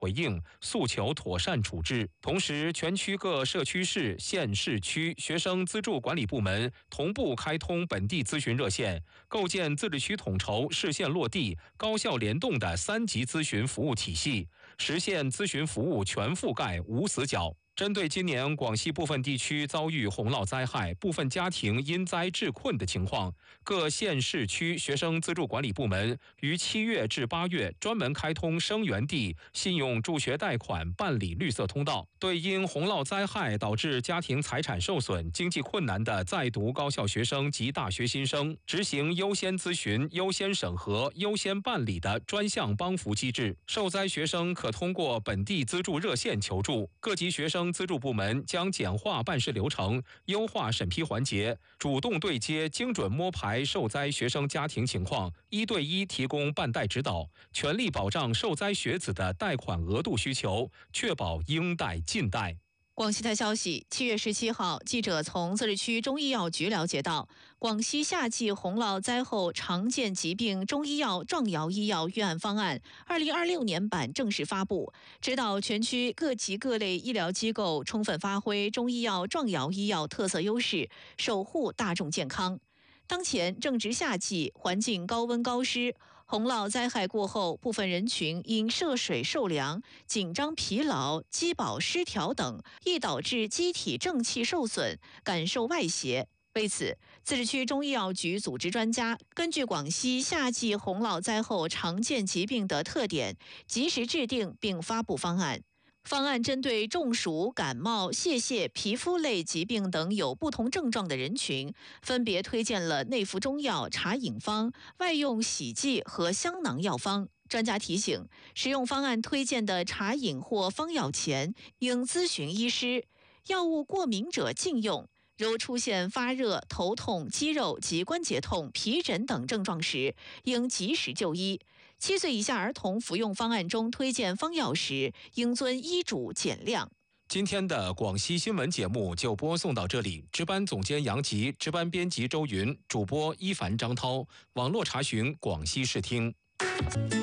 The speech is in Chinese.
回应，诉求妥善处置。同时，全区各社区市、县市区学生资助管理部门同步开通本地咨询热线，构建自治区统筹、市县落地、高效联动的3级咨询服务体系，实现咨询服务全覆盖、无死角。针对今年广西部分地区遭遇洪涝灾害，部分家庭因灾致困的情况，各县市区学生资助管理部门于7月至8月专门开通生源地信用助学贷款办理绿色通道，对因洪涝灾害导致家庭财产受损、经济困难的在读高校学生及大学新生，执行优先咨询、优先审核、优先办理的专项帮扶机制。受灾学生可通过本地资助热线求助，各级学生资助部门将简化办事流程，优化审批环节，主动对接、精准摸排受灾学生家庭情况，1对1提供办贷指导，全力保障受灾学子的贷款额度需求，确保应贷尽贷。 广西台消息，7月17号，记者从自治区中医药局了解到，广西夏季洪涝灾后常见疾病中医药壮瑶医药预案方案2026年版正式发布，指导全区各级各类医疗机构充分发挥中医药壮瑶医药特色优势，守护大众健康。当前正值夏季，环境高温高湿，洪涝灾害过后，部分人群因涉水受凉、紧张疲劳、肌饱失调等，易导致机体正气受损，感受外邪。为此，自治区中医药局组织专家根据广西夏季洪涝灾后常见疾病的特点，及时制定并发布方案。方案针对中暑、感冒、泄皮肤类疾病等有不同症状的人群，分别推荐了内服中药、茶饮方、外用洗剂和香囊药方。专家提醒，使用方案推荐的茶饮或方药前，应咨询医师。药物过敏者禁用。如出现发热、头痛、肌肉及关节痛、皮疹等症状时，应及时就医。7岁以下儿童服用方案中推荐方药时，应遵医嘱减量。 今天的广西新闻节目就播送到这里，值班总监杨吉，值班编辑周云，主播一凡、张涛，网络查询广西视听。